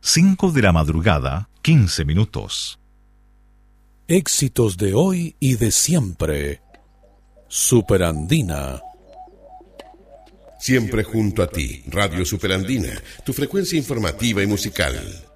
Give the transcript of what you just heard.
5 de la madrugada, 15 minutos. Éxitos de hoy y de siempre. Superandina. Siempre junto a ti, Radio Superandina, tu frecuencia informativa y musical.